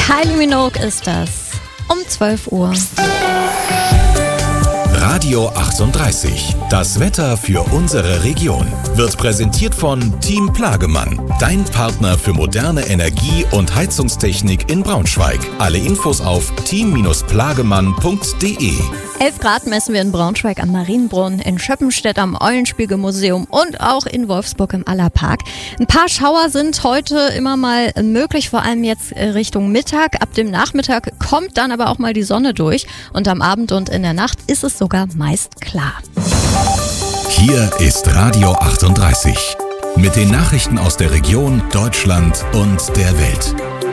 Kylie Minogue ist das. Um 12 Uhr. Radio 38. Das Wetter für unsere Region wird präsentiert von Team Plagemann. Dein Partner für moderne Energie- und Heizungstechnik in Braunschweig. Alle Infos auf team-plagemann.de. 11 Grad messen wir in Braunschweig am Marienbrunnen, in Schöppenstedt am Eulenspiegelmuseum und auch in Wolfsburg im Allerpark. Ein paar Schauer sind heute immer mal möglich, vor allem jetzt Richtung Mittag. Ab dem Nachmittag kommt dann aber auch mal die Sonne durch und am Abend und in der Nacht ist es sogar meist klar. Hier ist Radio 38 mit den Nachrichten aus der Region, Deutschland und der Welt.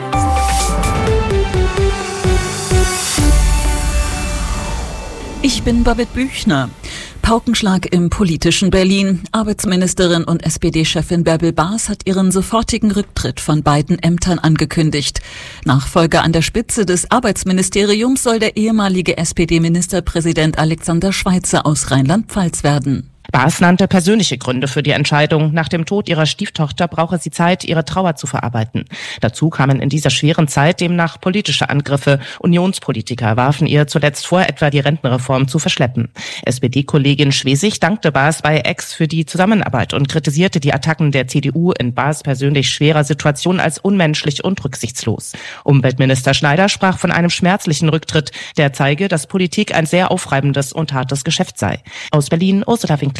Ich bin Babette Büchner. Paukenschlag im politischen Berlin. Arbeitsministerin und SPD-Chefin Bärbel Baas hat ihren sofortigen Rücktritt von beiden Ämtern angekündigt. Nachfolger an der Spitze des Arbeitsministeriums soll der ehemalige SPD-Ministerpräsident Alexander Schweitzer aus Rheinland-Pfalz werden. Baas nannte persönliche Gründe für die Entscheidung. Nach dem Tod ihrer Stieftochter brauche sie Zeit, ihre Trauer zu verarbeiten. Dazu kamen in dieser schweren Zeit demnach politische Angriffe. Unionspolitiker warfen ihr zuletzt vor, etwa die Rentenreform zu verschleppen. SPD-Kollegin Schwesig dankte Baas bei Ex für die Zusammenarbeit und kritisierte die Attacken der CDU in Baas persönlich schwerer Situation als unmenschlich und rücksichtslos. Umweltminister Schneider sprach von einem schmerzlichen Rücktritt, der zeige, dass Politik ein sehr aufreibendes und hartes Geschäft sei. Aus Berlin, Ursula Winkler.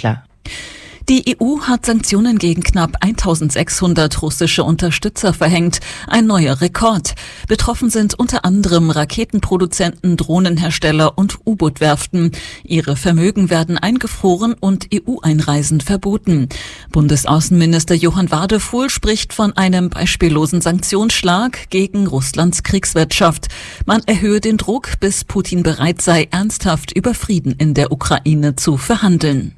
Die EU hat Sanktionen gegen knapp 1600 russische Unterstützer verhängt. Ein neuer Rekord. Betroffen sind unter anderem Raketenproduzenten, Drohnenhersteller und U-Boot-Werften. Ihre Vermögen werden eingefroren und EU-Einreisen verboten. Bundesaußenminister Johann Wadefuhl spricht von einem beispiellosen Sanktionsschlag gegen Russlands Kriegswirtschaft. Man erhöhe den Druck, bis Putin bereit sei, ernsthaft über Frieden in der Ukraine zu verhandeln.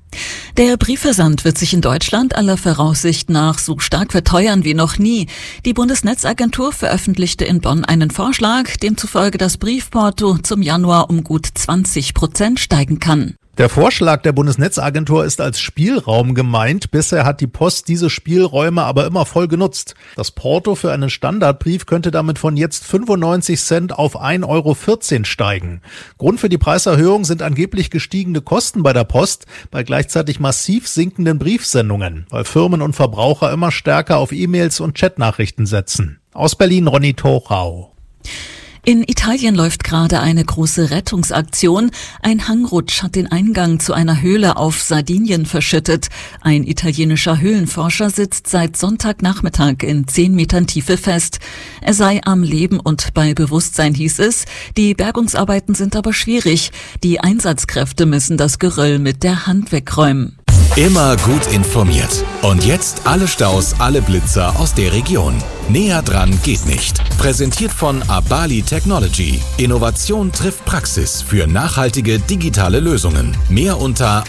Der Briefversand wird sich in Deutschland aller Voraussicht nach so stark verteuern wie noch nie. Die Bundesnetzagentur veröffentlichte in Bonn einen Vorschlag, demzufolge das Briefporto zum Januar um gut 20% steigen kann. Der Vorschlag der Bundesnetzagentur ist als Spielraum gemeint. Bisher hat die Post diese Spielräume aber immer voll genutzt. Das Porto für einen Standardbrief könnte damit von jetzt 95 Cent auf 1,14 Euro steigen. Grund für die Preiserhöhung sind angeblich gestiegene Kosten bei der Post, bei gleichzeitig massiv sinkenden Briefsendungen, weil Firmen und Verbraucher immer stärker auf E-Mails und Chatnachrichten setzen. Aus Berlin, Ronny Thorau. In Italien läuft gerade eine große Rettungsaktion. Ein Hangrutsch hat den Eingang zu einer Höhle auf Sardinien verschüttet. Ein italienischer Höhlenforscher sitzt seit Sonntagnachmittag in 10 Metern Tiefe fest. Er sei am Leben und bei Bewusstsein, hieß es. Die Bergungsarbeiten sind aber schwierig. Die Einsatzkräfte müssen das Geröll mit der Hand wegräumen. Immer gut informiert. Und jetzt alle Staus, alle Blitzer aus der Region. Näher dran geht nicht. Präsentiert von Abali Technology. Innovation trifft Praxis für nachhaltige digitale Lösungen. Mehr unter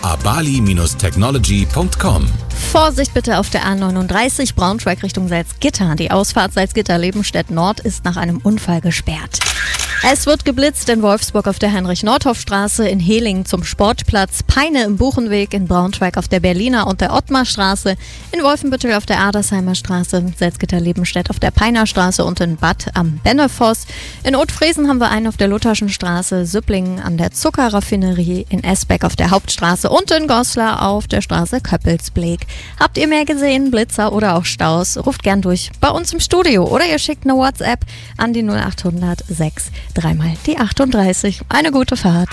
abali-technology.com. Vorsicht bitte auf der A39 Braunschweig Richtung Salzgitter. Die Ausfahrt Salzgitter-Lebenstedt Nord ist nach einem Unfall gesperrt. Es wird geblitzt in Wolfsburg auf der Heinrich-Nordhoff-Straße, in Hehlingen zum Sportplatz, Peine im Buchenweg, in Braunschweig auf der Berliner und der Ottmarstraße, in Wolfenbüttel auf der Adersheimer Straße, Salzgitter-Lebenstedt auf der Peinerstraße und in Bad am Bennefoss. In Ottfriesen haben wir einen auf der Lutherschen Straße, Süpplingen an der Zuckerraffinerie, in Esbeck auf der Hauptstraße und in Goslar auf der Straße Köppelsbleek. Habt ihr mehr gesehen, Blitzer oder auch Staus? Ruft gern durch bei uns im Studio oder ihr schickt eine WhatsApp an die 0800 6 dreimal die 38. Eine gute Fahrt.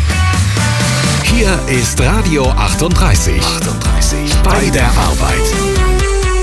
Hier ist Radio 38. Bei der Arbeit.